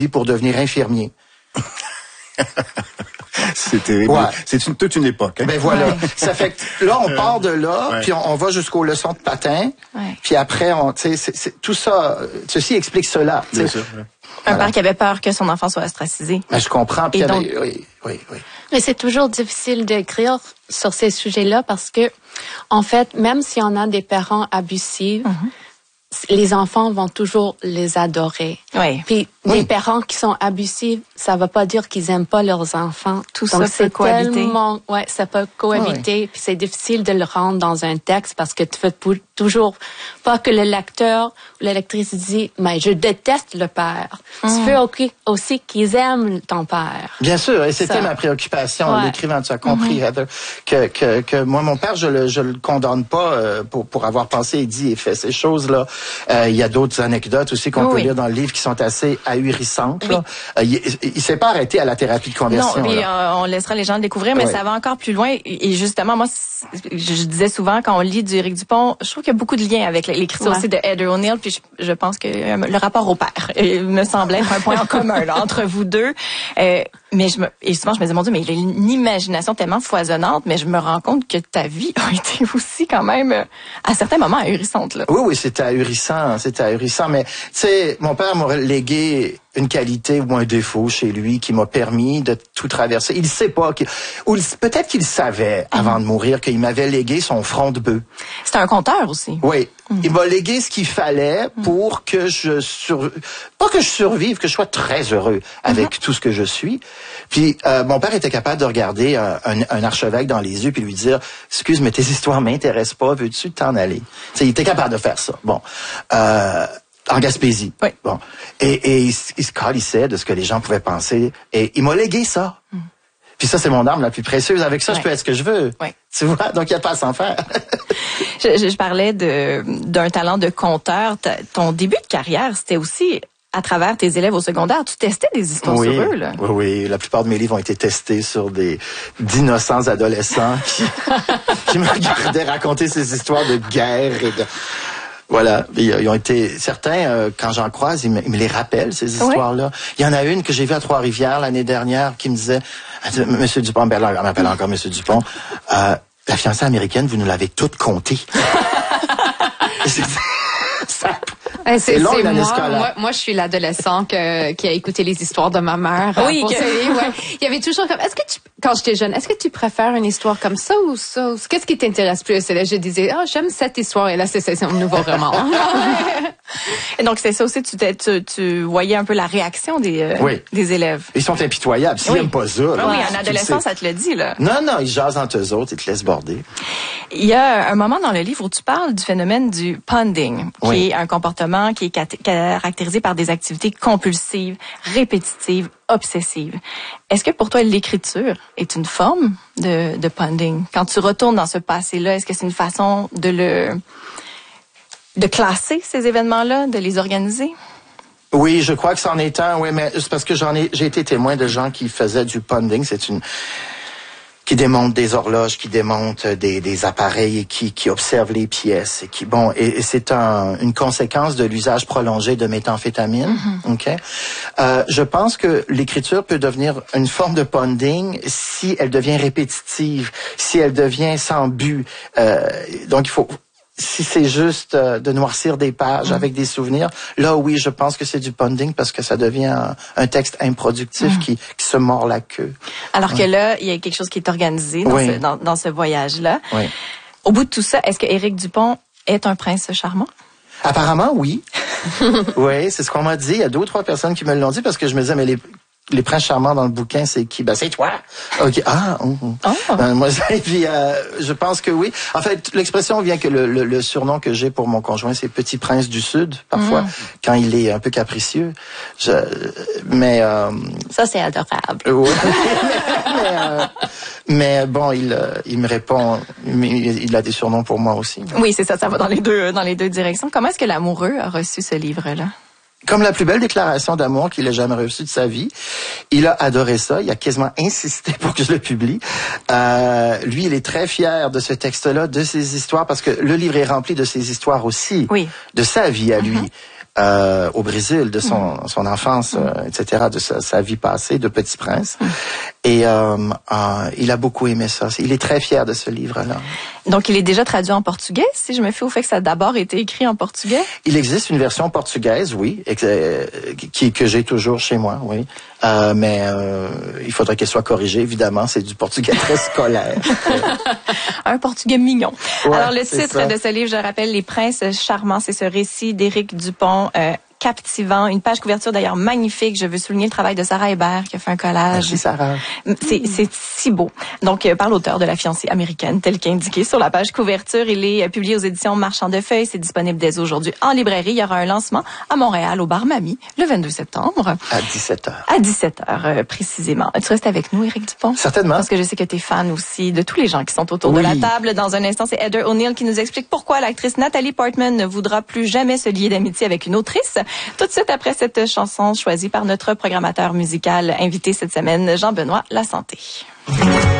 pour devenir infirmier. C'est terrible. Ouais. C'est toute une époque. Hein? Ben voilà. Ça fait que là, on part de là, puis on va jusqu'aux leçons de patin. Puis après, tout ça, ceci explique cela. Bien sûr. Un père qui avait peur que son enfant soit ostracisé. Ben, je comprends. Puis donc, oui. Mais c'est toujours difficile d'écrire sur ces sujets-là parce que, en fait, même si on a des parents abusifs, les enfants vont toujours les adorer. Oui. Puis des parents qui sont abusifs, ça veut pas dire qu'ils aiment pas leurs enfants. Tout ça peut cohabiter. Ça peut cohabiter. Puis c'est difficile de le rendre dans un texte parce que tu veux toujours pas que le lecteur ou la lectrice dise mais je déteste le père. Tu veux aussi qu'ils aiment ton père. Bien sûr, et c'était ma préoccupation en l'écrivant. Tu as compris, Heather, que moi mon père je le condamne pas pour avoir pensé et dit et fait ces choses-là. Il y a d'autres anecdotes aussi qu'on peut lire dans le livre qui sont assez ahurissantes. Là. Il s'est pas arrêté à la thérapie de conversion. Non, mais on laissera les gens le découvrir, mais ça va encore plus loin. Et justement, moi, je disais souvent quand on lit du Éric Dupont, je trouve qu'il y a beaucoup de liens avec l'écriture aussi de Heather O'Neill, puis je pense que le rapport au père me semble être un point en commun là, entre vous deux. Mais souvent, je me disais, mon Dieu, mais il a une imagination tellement foisonnante, mais je me rends compte que ta vie a été aussi quand même, à certains moments, ahurissante. Là. Oui, c'était ahurissant, mais tu sais, mon père m'a légué une qualité ou un défaut chez lui qui m'a permis de tout traverser. Il sait pas, ou peut-être qu'il savait avant de mourir qu'il m'avait légué son front de bœuf. C'était un conteur aussi. Oui. Il m'a légué ce qu'il fallait pour que pas que je survive, que je sois très heureux avec tout ce que je suis. Puis mon père était capable de regarder un archevêque dans les yeux puis lui dire « Excuse, mais tes histoires m'intéressent pas, veux-tu t'en aller? » Il était capable de faire ça. Bon. En Gaspésie. Oui. Bon. Et il se calissait de ce que les gens pouvaient penser. Et il m'a légué ça. Puis ça, c'est mon arme la plus précieuse. Avec ça, je peux être ce que je veux. Oui. Tu vois? Donc, il n'y a pas à s'en faire. je parlais d'un talent de conteur. Ton début de carrière, c'était aussi à travers tes élèves au secondaire. Tu testais des histoires sur eux, là. Oui. La plupart de mes livres ont été testés sur d'innocents adolescents qui me regardaient raconter ces histoires de guerre et de... Voilà, ils ont été certains quand j'en croise, ils me les rappellent ces histoires-là. Il y en a une que j'ai vue à Trois-Rivières l'année dernière qui me disait Monsieur Dupont, on m'appelle encore Monsieur Dupont, la fiancée américaine, vous nous l'avez toute contée. C'est long, moi, je suis l'adolescent qui a écouté les histoires de ma mère. Oui, il y avait toujours comme, quand j'étais jeune, est-ce que tu préfères une histoire comme ça ou ça? Qu'est-ce qui t'intéresse plus? Et là, je disais, j'aime cette histoire et là, c'est un nouveau roman. Et donc, c'est ça aussi, tu voyais un peu la réaction des élèves. Ils sont impitoyables. S'ils n'aiment pas ça. Oui, en adolescent, ça te le dit, là. Non, ils jasent entre eux autres, ils te laissent border. Il y a un moment dans le livre où tu parles du phénomène du ponding, qui est un comportement qui est caractérisé par des activités compulsives, répétitives, obsessives. Est-ce que pour toi, l'écriture est une forme de ponding? Quand tu retournes dans ce passé-là, est-ce que c'est une façon de classer ces événements-là, de les organiser? Oui, je crois que c'en est un, oui, mais c'est parce que j'ai été témoin de gens qui faisaient du ponding. Qui démontent des horloges, qui démontent des appareils et qui observent les pièces et c'est une conséquence de l'usage prolongé de méthamphétamine. OK? Je pense que l'écriture peut devenir une forme de ponding si elle devient répétitive, si elle devient sans but. Donc si c'est juste de noircir des pages avec des souvenirs, là oui, je pense que c'est du ponding parce que ça devient un texte improductif qui se mord la queue. Alors que là, il y a quelque chose qui est organisé dans ce voyage-là. Oui. Au bout de tout ça, est-ce que Éric Dupont est un prince charmant? Apparemment, oui. Oui, c'est ce qu'on m'a dit. Il y a 2 ou 3 personnes qui me l'ont dit parce que je me disais, mais les princes charmants dans le bouquin, c'est qui? Ben, c'est toi. OK. Moi, puis, je pense que oui. En fait, l'expression vient que le surnom que j'ai pour mon conjoint, c'est Petit Prince du Sud, parfois, quand il est un peu capricieux. Ça, c'est adorable. Oui. mais bon, il me répond, il a des surnoms pour moi aussi. Oui, c'est ça va dans les deux directions. Comment est-ce que l'amoureux a reçu ce livre-là? Comme la plus belle déclaration d'amour qu'il ait jamais reçue de sa vie. Il a adoré ça. Il a quasiment insisté pour que je le publie. Lui, il est très fier de ce texte-là, de ses histoires, parce que le livre est rempli de ses histoires aussi. Oui. De sa vie à lui. au Brésil, de son enfance, etc., de sa vie passée, de Petit Prince. Et il a beaucoup aimé ça. Il est très fier de ce livre-là. Donc, il est déjà traduit en portugais, si je me fie au fait que ça a d'abord été écrit en portugais? Il existe une version portugaise, oui, que j'ai toujours chez moi, oui. Mais il faudrait qu'elle soit corrigée, évidemment. C'est du portugais très scolaire. Un portugais mignon. Ouais, alors, le titre de ce livre, je rappelle, Les Princes charmants, c'est ce récit d'Éric Dupont, captivant, une page couverture d'ailleurs magnifique. Je veux souligner le travail de Sarah Hébert qui a fait un collage. Merci Sarah. C'est si beau. Donc par l'auteur de La fiancée américaine, tel qu'indiqué sur la page couverture. Il est publié aux éditions Marchand de Feuilles. C'est disponible dès aujourd'hui en librairie. Il y aura un lancement à Montréal au Bar Mamie le 22 septembre. À 17h. À 17h précisément. Tu restes avec nous, Éric Dupont? Certainement. Parce que je sais que tu es fan aussi de tous les gens qui sont autour de la table. Dans un instant, c'est Heather O'Neill qui nous explique pourquoi l'actrice Nathalie Portman ne voudra plus jamais se lier d'amitié avec une autrice. Tout de suite après cette chanson choisie par notre programmateur musical invité cette semaine, Jean-Benoît Lasanté.